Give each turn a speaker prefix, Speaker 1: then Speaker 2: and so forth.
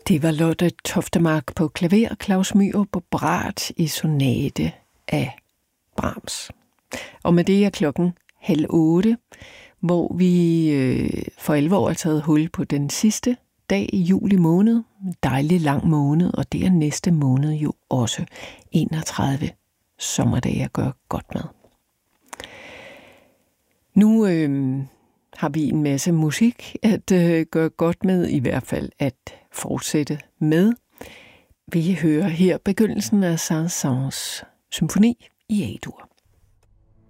Speaker 1: Det var Lotte Toftemark på klaver, Klaus Myrup på brat i sonate af Brahms. Og med det er klokken 7:30, hvor vi for alvor har taget hul på den sidste dag i juli måned. En dejlig lang måned, og det er næste måned jo også 31 sommerdage at gøre godt med. Nu har vi en masse musik at gøre godt med, i hvert fald at fortsætte med. Vi hører her begyndelsen af Saint-Saëns symfoni i A-dur.